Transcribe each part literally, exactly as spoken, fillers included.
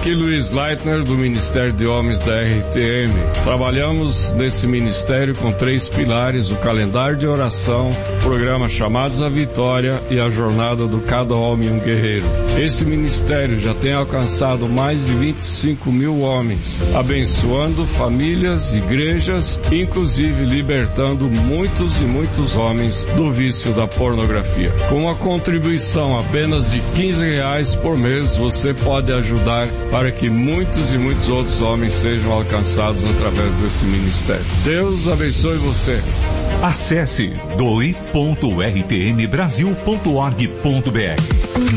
Aqui Luiz Leitner, do Ministério de Homens da R T M. Trabalhamos nesse ministério com três pilares: o calendário de oração, o programa Chamados à Vitória e a jornada do Cada Homem um Guerreiro. Esse ministério já tem alcançado mais de vinte e cinco mil homens, abençoando famílias, igrejas, inclusive libertando muitos e muitos homens do vício da pornografia. Com uma contribuição apenas de quinze reais por mês, você pode ajudar para que muitos e muitos outros homens sejam alcançados através desse ministério. Deus abençoe você. Acesse doe ponto r t m brasil ponto org ponto b r.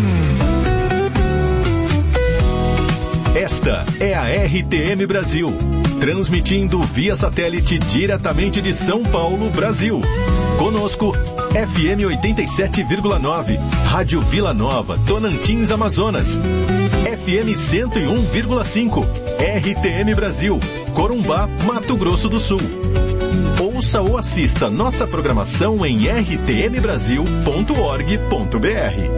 Esta é a R T M Brasil, transmitindo via satélite diretamente de São Paulo, Brasil. Conosco, F M oitenta e sete vírgula nove, Rádio Vila Nova, Tocantins, Amazonas. F M cento e um vírgula cinco, R T M Brasil, Corumbá, Mato Grosso do Sul. Ouça ou assista nossa programação em r t m brasil ponto org ponto b r.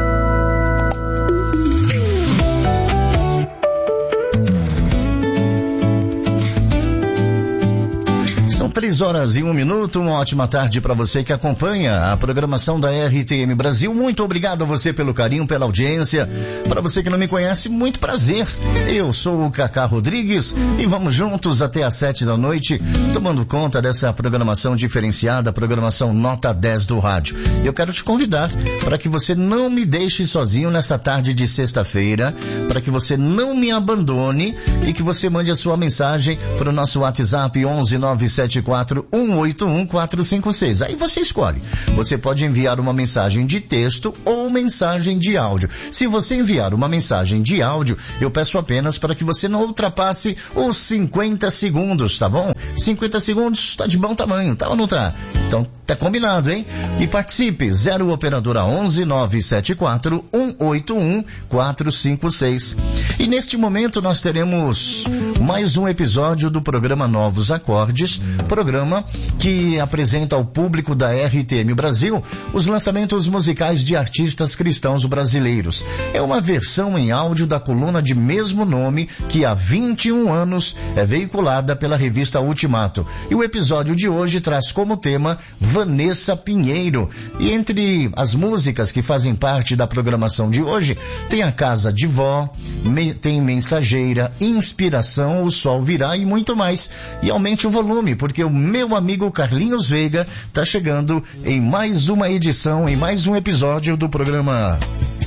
São três horas e um minuto. Uma ótima tarde para você que acompanha a programação da R T M Brasil. Muito obrigado a você pelo carinho, pela audiência. Para você que não me conhece, muito prazer. Eu sou o Cacá Rodrigues e vamos juntos até às sete da noite, tomando conta dessa programação diferenciada, programação nota dez do rádio. Eu quero te convidar para que você não me deixe sozinho nessa tarde de sexta-feira, para que você não me abandone e que você mande a sua mensagem para o nosso WhatsApp onze nove sete quatro um oito um quatro cinco seis. Aí você escolhe. Você pode enviar uma mensagem de texto ou mensagem de áudio. Se você enviar uma mensagem de áudio, eu peço apenas para que você não ultrapasse os cinquenta segundos, tá bom? cinquenta segundos tá de bom tamanho, tá ou não tá? Então tá combinado, hein? E participe, zero operadora onze nove sete quatro um oito um quatro cinco seis. E neste momento nós teremos mais um episódio do programa Novos Acordes, programa que apresenta ao público da R T M Brasil os lançamentos musicais de artistas cristãos brasileiros. É uma versão em áudio da coluna de mesmo nome que há vinte e um anos é veiculada pela revista Ultimato. E o episódio de hoje traz como tema Vanessa Pinheiro. E entre as músicas que fazem parte da programação de hoje, tem A Casa de Vó, me, tem Mensageira, Inspiração, O Sol Virá e muito mais. E aumente o volume, porque o meu amigo Carlinhos Veiga está chegando em mais uma edição, em mais um episódio do programa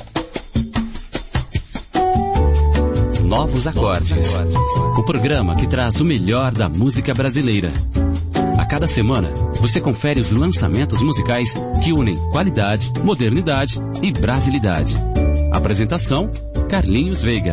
Novos Acordes, o programa que traz o melhor da música brasileira. A cada semana, você confere os lançamentos musicais que unem qualidade, modernidade e brasilidade. Apresentação, Carlinhos Veiga.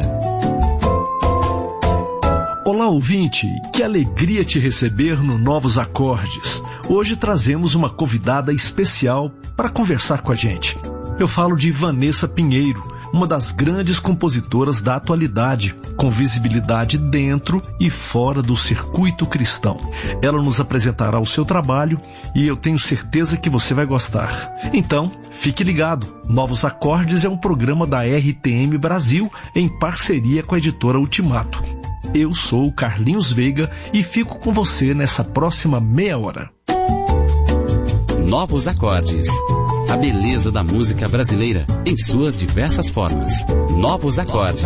Olá, ouvinte, que alegria te receber no Novos Acordes. Hoje trazemos uma convidada especial para conversar com a gente. Eu falo de Vanessa Pinheiro, uma das grandes compositoras da atualidade, com visibilidade dentro e fora do circuito cristão. Ela nos apresentará o seu trabalho e eu tenho certeza que você vai gostar. Então, fique ligado. Novos Acordes é um programa da R T M Brasil em parceria com a editora Ultimato. Eu sou o Carlinhos Veiga e fico com você nessa próxima meia hora. Novos Acordes. A beleza da música brasileira em suas diversas formas. Novos Acordes.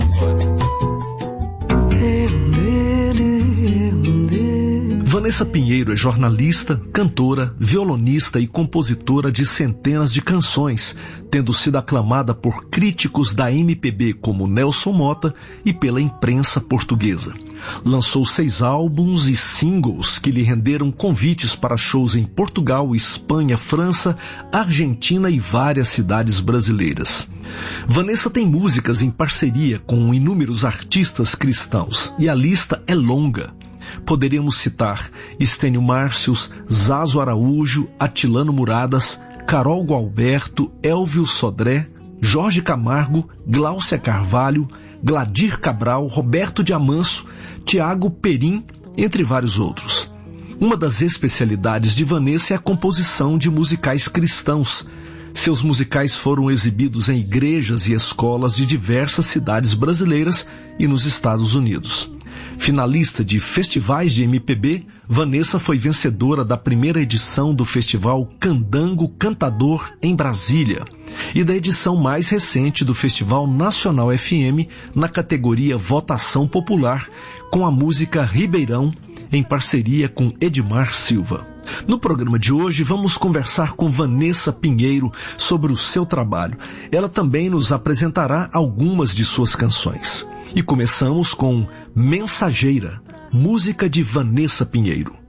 Vanessa Pinheiro é jornalista, cantora, violonista e compositora de centenas de canções, tendo sido aclamada por críticos da M P B como Nelson Motta e pela imprensa portuguesa. Lançou seis álbuns e singles que lhe renderam convites para shows em Portugal, Espanha, França, Argentina e várias cidades brasileiras. Vanessa tem músicas em parceria com inúmeros artistas cristãos e a lista é longa. Poderíamos citar Estênio Márcios, Zazo Araújo, Atilano Muradas, Carol Gualberto, Elvio Sodré, Jorge Camargo, Gláucia Carvalho, Gladir Cabral, Roberto de Amanso, Tiago Perim, entre vários outros. Uma das especialidades de Vanessa é a composição de musicais cristãos. Seus musicais foram exibidos em igrejas e escolas de diversas cidades brasileiras e nos Estados Unidos. Finalista de festivais de M P B, Vanessa foi vencedora da primeira edição do Festival Candango Cantador em Brasília e da edição mais recente do Festival Nacional F M na categoria Votação Popular com a música Ribeirão, em parceria com Edmar Silva. No programa de hoje vamos conversar com Vanessa Pinheiro sobre o seu trabalho. Ela também nos apresentará algumas de suas canções. E começamos com Mensageira, música de Vanessa Pinheiro.